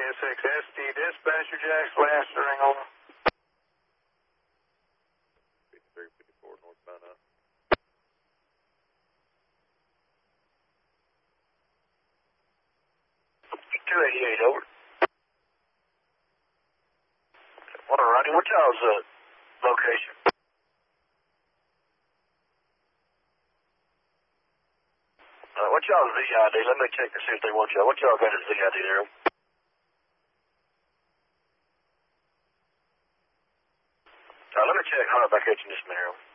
SXSD dispatcher, Jack's last ring over. 5354 northbound up. 288 over. What a running. What y'all's location? What y'all's VID? Let me check to see if they want y'all. What y'all got as VID there? Let me check. Hold up, back at you in just a minute.